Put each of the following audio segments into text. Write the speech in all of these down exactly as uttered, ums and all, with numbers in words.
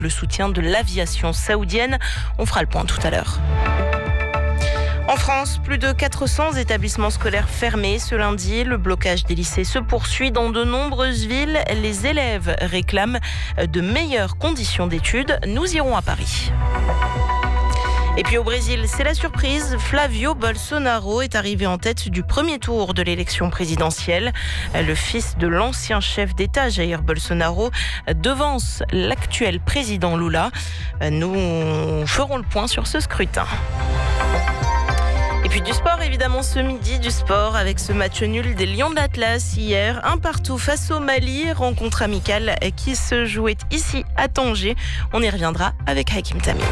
le soutien de l'aviation saoudienne. On fera le point tout à l'heure. En France, plus de quatre cents établissements scolaires fermés ce lundi. Le blocage des lycées se poursuit dans de nombreuses villes. Les élèves réclament de meilleures conditions d'études. Nous irons à Paris. Et puis au Brésil, c'est la surprise. Flavio Bolsonaro est arrivé en tête du premier tour de l'élection présidentielle. Le fils de l'ancien chef d'État, Jair Bolsonaro, devance l'actuel président Lula. Nous ferons le point sur ce scrutin. Et puis du sport, évidemment, ce midi, du sport avec ce match nul des Lions de l'Atlas hier. Un partout face au Mali, rencontre amicale qui se jouait ici à Tanger. On y reviendra avec Hakim Tamim.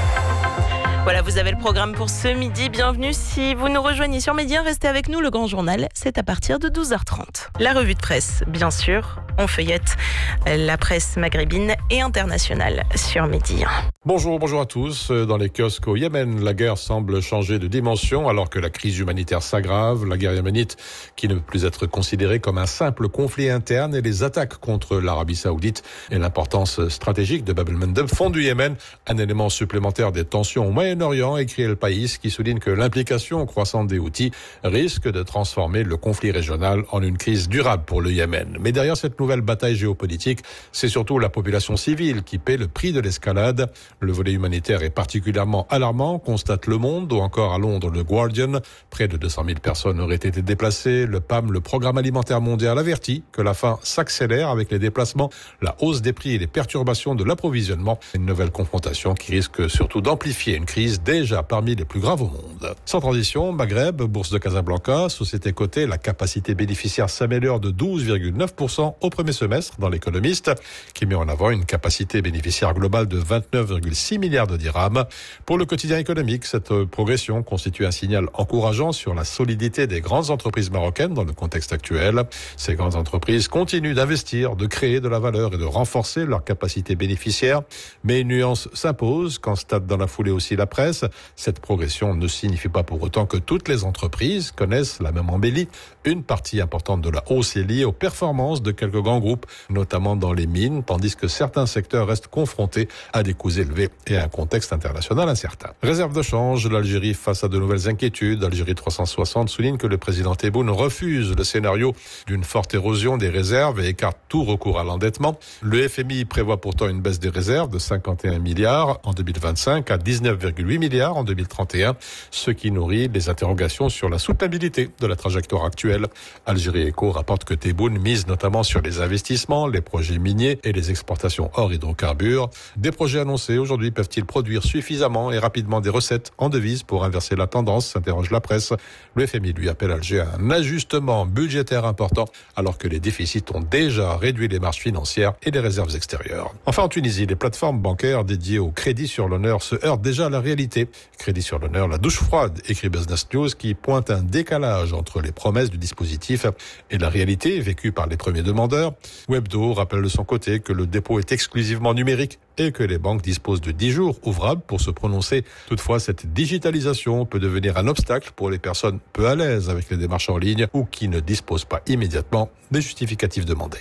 Voilà, vous avez le programme pour ce midi. Bienvenue si vous nous rejoignez sur Média. Restez avec nous, le grand journal, c'est à partir de douze heures trente. La revue de presse, bien sûr, on feuillette la presse maghrébine et internationale sur Média. Bonjour, bonjour à tous. Dans les kiosques au Yémen, la guerre semble changer de dimension alors que la crise humanitaire s'aggrave. La guerre yéménite qui ne peut plus être considérée comme un simple conflit interne et les attaques contre l'Arabie Saoudite et l'importance stratégique de Bab el-Mandeb font du Yémen un élément supplémentaire des tensions au Moyen-Orient, écrit El País, qui souligne que l'implication croissante des Houthis risque de transformer le conflit régional en une crise durable pour le Yémen. Mais derrière cette nouvelle bataille géopolitique, c'est surtout la population civile qui paie le prix de l'escalade. Le volet humanitaire est particulièrement alarmant, constate Le Monde, ou encore à Londres le Guardian. Près de deux cent mille personnes auraient été déplacées. Le P A M, le Programme alimentaire mondial, avertit que la faim s'accélère avec les déplacements, la hausse des prix et les perturbations de l'approvisionnement. Une nouvelle confrontation qui risque surtout d'amplifier une crise déjà parmi les plus graves au monde. Sans transition, Maghreb, bourse de Casablanca, société cotée, la capacité bénéficiaire s'améliore de douze virgule neuf pour cent au premier semestre dans l'Économiste, qui met en avant une capacité bénéficiaire globale de vingt-neuf virgule six milliards de dirhams. Pour le quotidien économique, cette progression constitue un signal encourageant sur la solidité des grandes entreprises marocaines dans le contexte actuel. Ces grandes entreprises continuent d'investir, de créer de la valeur et de renforcer leur capacité bénéficiaire. Mais une nuance s'impose, constate dans la foulée aussi la presse. Cette progression ne signifie pas pour autant que toutes les entreprises connaissent la même embellie. Une partie importante de la hausse est liée aux performances de quelques grands groupes, notamment dans les mines, tandis que certains secteurs restent confrontés à des coûts élevés et à un contexte international incertain. Réserve de change, l'Algérie face à de nouvelles inquiétudes. Algérie trois cent soixante souligne que le président Tebboune refuse le scénario d'une forte érosion des réserves et écarte tout recours à l'endettement. Le F M I prévoit pourtant une baisse des réserves de cinquante et un milliards en deux mille vingt-cinq à dix-neuf virgule huit milliards en deux mille trente et un, ce qui nourrit les interrogations sur la soutenabilité de la trajectoire actuelle. Algérie Echo rapporte que Tebboune mise notamment sur les investissements, les projets miniers et les exportations hors hydrocarbures. Des projets annoncés aujourd'hui peuvent-ils produire suffisamment et rapidement des recettes en devises pour inverser la tendance, s'interroge la presse. Le F M I lui appelle Alger à un ajustement budgétaire important alors que les déficits ont déjà réduit les marges financières et les réserves extérieures. Enfin en Tunisie, les plateformes bancaires dédiées au crédit sur l'honneur se heurtent déjà à la réalité. Crédit sur l'honneur, la douche froide, écrit Business News, qui pointe un décalage entre les promesses du dispositif et la réalité vécue par les premiers demandeurs. Webdo rappelle de son côté que le dépôt est exclusivement numérique et que les banques disposent de dix jours ouvrables pour se prononcer. Toutefois, cette digitalisation peut devenir un obstacle pour les personnes peu à l'aise avec les démarches en ligne ou qui ne disposent pas immédiatement des justificatifs demandés.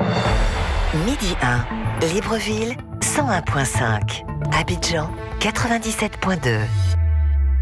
Midi un, Libreville, cent un virgule cinq. Abidjan, quatre-vingt-dix-sept virgule deux.